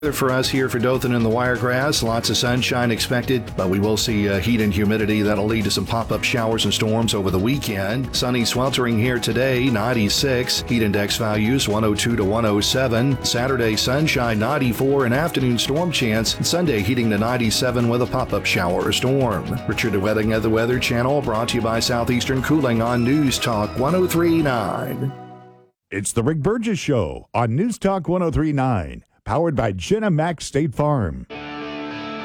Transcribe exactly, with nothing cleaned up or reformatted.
For us here for Dothan and the Wiregrass, lots of sunshine expected, but we will see uh, heat and humidity that'll lead to some pop-up showers and storms over the weekend. Sunny sweltering here today, ninety-six. Heat index values one oh two to one oh seven. Saturday sunshine, ninety-four, and afternoon storm chance. Sunday heating to ninety-seven with a pop-up shower or storm. Richard Wedding of the Weather Channel, brought to you by Southeastern Cooling on News Talk one oh three point nine. It's the Rick Burgess Show on News Talk one oh three point nine. Powered by Jenna Mack State Farm.